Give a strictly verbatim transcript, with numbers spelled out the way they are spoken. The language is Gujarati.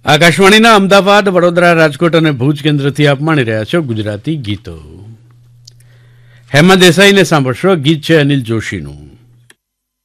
આકાશવાણીના અમદાવાદ, વડોદરા, રાજકોટ અને ભુજ કેન્દ્રથી આપ માણી રહ્યા છો ગુજરાતી ગીતો. હેમા દેસાઈને સાંભળશો. ગીત છે અનિલ જોશીનું.